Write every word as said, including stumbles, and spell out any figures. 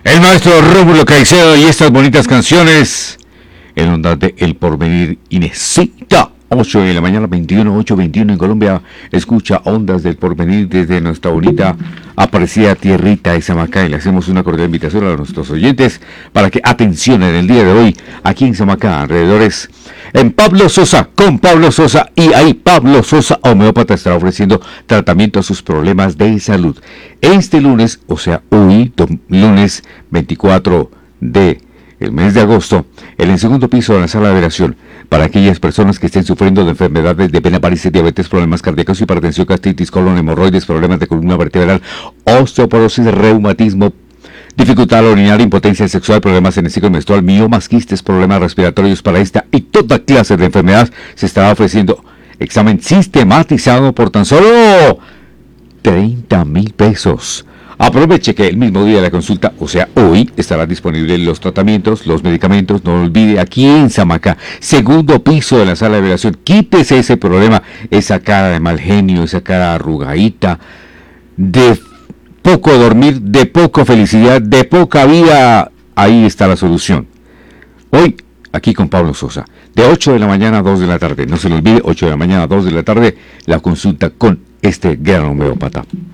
El maestro Rómulo Caicedo y estas bonitas canciones en ondas de El Porvenir Inesita. ocho de la mañana, veintiuno, ocho veintiuno en Colombia. Escucha Ondas del Porvenir desde nuestra bonita apreciada tierrita de Samacá. Y le hacemos una cordial invitación a nuestros oyentes para que atención en el día de hoy aquí en Samacá, alrededores en Pablo Sosa, con Pablo Sosa. Y ahí Pablo Sosa, homeópata, estará ofreciendo tratamiento a sus problemas de salud. Este lunes, o sea hoy, lunes veinticuatro de el mes de agosto, en el segundo piso de la sala de velación, para aquellas personas que estén sufriendo de enfermedades de vena, varices, diabetes, problemas cardíacos, hipertensión, gastritis, colon, hemorroides, problemas de columna vertebral, osteoporosis, reumatismo, dificultad al orinar, impotencia sexual, problemas en el ciclo menstrual, miomas, quistes, problemas respiratorios, para esta y toda clase de enfermedad, se estará ofreciendo examen sistematizado por tan solo treinta mil pesos. Aproveche que el mismo día de la consulta, o sea hoy, estará disponible los tratamientos, los medicamentos. No olvide, aquí en Samacá, segundo piso de la sala de velación. Quítese ese problema, esa cara de mal genio, esa cara arrugadita, de poco dormir, de poca felicidad, de poca vida. Ahí está la solución. Hoy, aquí con Pablo Sosa, de ocho de la mañana a dos de la tarde. No se lo olvide, ocho de la mañana a dos de la tarde, la consulta con este gran homeópata.